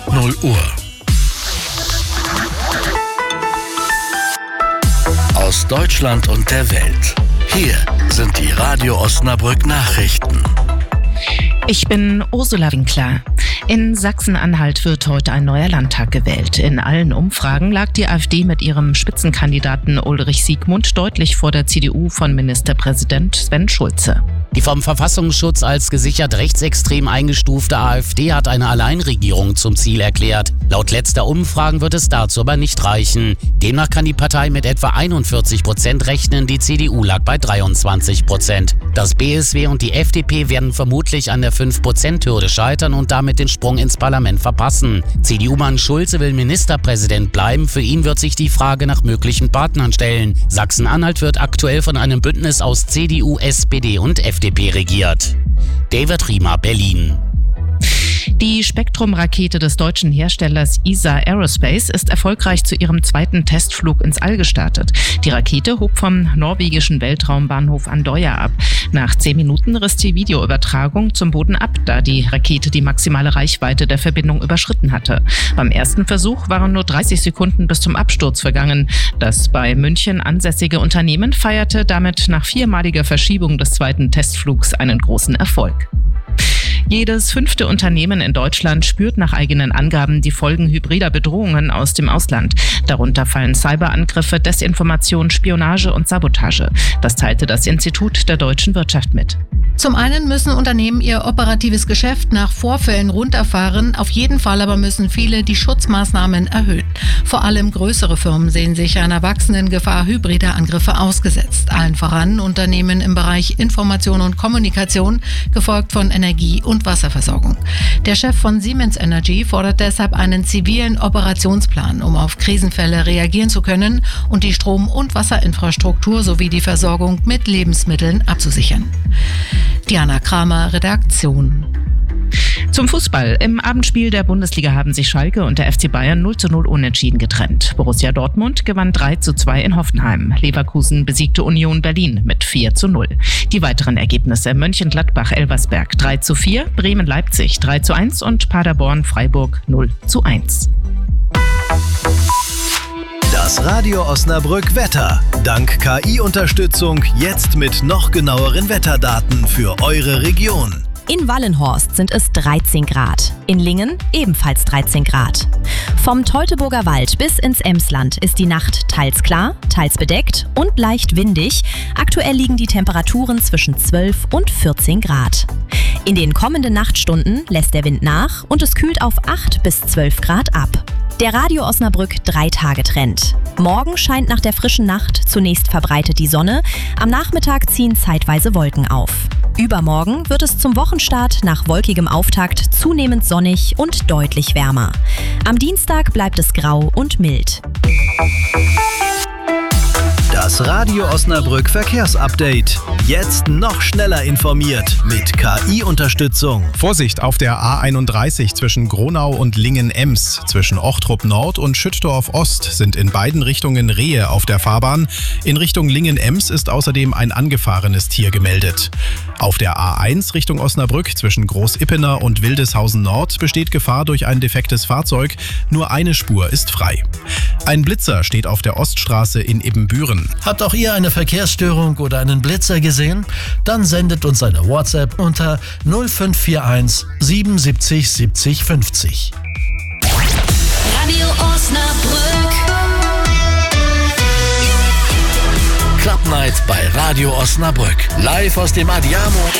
0 Uhr. Aus Deutschland und der Welt. Hier sind die Radio Osnabrück Nachrichten. Ich bin Ursula Winkler. In Sachsen-Anhalt wird heute ein neuer Landtag gewählt. In allen Umfragen lag die AfD mit ihrem Spitzenkandidaten Ulrich Siegmund deutlich vor der CDU von Ministerpräsident Sven Schulze. Die vom Verfassungsschutz als gesichert rechtsextrem eingestufte AfD hat eine Alleinregierung zum Ziel erklärt. Laut letzter Umfragen wird es dazu aber nicht reichen. Demnach kann die Partei mit etwa 41% rechnen, die CDU lag bei 23%. Das BSW und die FDP werden vermutlich an der 5%-Hürde scheitern und damit den Sprung ins Parlament verpassen. CDU-Mann Schulze will Ministerpräsident bleiben. Für ihn wird sich die Frage nach möglichen Partnern stellen. Sachsen-Anhalt wird aktuell von einem Bündnis aus CDU, SPD und FDP regiert. David Riemer, Berlin. Die Spektrum-Rakete des deutschen Herstellers ESA Aerospace ist erfolgreich zu ihrem zweiten Testflug ins All gestartet. Die Rakete hob vom norwegischen Weltraumbahnhof Andøya ab. Nach 10 Minuten riss die Videoübertragung zum Boden ab, da die Rakete die maximale Reichweite der Verbindung überschritten hatte. Beim ersten Versuch waren nur 30 Sekunden bis zum Absturz vergangen. Das bei München ansässige Unternehmen feierte damit nach 4-maliger Verschiebung des zweiten Testflugs einen großen Erfolg. Jedes 5. Unternehmen in Deutschland spürt nach eigenen Angaben die Folgen hybrider Bedrohungen aus dem Ausland. Darunter fallen Cyberangriffe, Desinformation, Spionage und Sabotage. Das teilte das Institut der deutschen Wirtschaft mit. Zum einen müssen Unternehmen ihr operatives Geschäft nach Vorfällen runterfahren. Auf jeden Fall aber müssen viele die Schutzmaßnahmen erhöhen. Vor allem größere Firmen sehen sich einer wachsenden Gefahr hybrider Angriffe ausgesetzt. Allen voran Unternehmen im Bereich Information und Kommunikation, gefolgt von Energie- und Wasserversorgung. Der Chef von Siemens Energy fordert deshalb einen zivilen Operationsplan, um auf Krisenfälle reagieren zu können und die Strom- und Wasserinfrastruktur sowie die Versorgung mit Lebensmitteln abzusichern. Diana Kramer, Redaktion. Zum Fußball. Im Abendspiel der Bundesliga haben sich Schalke und der FC Bayern 0:0 unentschieden getrennt. Borussia Dortmund gewann 3:2 in Hoffenheim. Leverkusen besiegte Union Berlin mit 4:0. Die weiteren Ergebnisse: Mönchengladbach-Elversberg 3:4, Bremen-Leipzig 3:1 und Paderborn-Freiburg 0:1. Das Radio Osnabrück Wetter. Dank KI-Unterstützung jetzt mit noch genaueren Wetterdaten für eure Region. In Wallenhorst sind es 13 Grad. In Lingen ebenfalls 13 Grad. Vom Teutoburger Wald bis ins Emsland ist die Nacht teils klar, teils bedeckt und leicht windig. Aktuell liegen die Temperaturen zwischen 12 und 14 Grad. In den kommenden Nachtstunden lässt der Wind nach und es kühlt auf 8 bis 12 Grad ab. Der Radio Osnabrück 3-Tage-Trend. Morgen scheint nach der frischen Nacht zunächst verbreitet die Sonne. Am Nachmittag ziehen zeitweise Wolken auf. Übermorgen wird es zum Wochenstart nach wolkigem Auftakt zunehmend sonnig und deutlich wärmer. Am Dienstag bleibt es grau und mild. Das Radio Osnabrück Verkehrsupdate. Jetzt noch schneller informiert mit KI-Unterstützung. Vorsicht auf der A31 zwischen Gronau und Lingen-Ems. Zwischen Ochtrup Nord und Schüttdorf Ost sind in beiden Richtungen Rehe auf der Fahrbahn. In Richtung Lingen-Ems ist außerdem ein angefahrenes Tier gemeldet. Auf der A1 Richtung Osnabrück zwischen Großippener und Wildeshausen Nord besteht Gefahr durch ein defektes Fahrzeug. Nur eine Spur ist frei. Ein Blitzer steht auf der Oststraße in Ibbenbüren. Habt auch ihr eine Verkehrsstörung oder einen Blitzer gesehen? Dann sendet uns eine WhatsApp unter 0541 77 70 50. Radio Osnabrück. Club Night bei Radio Osnabrück. Live aus dem Adiamo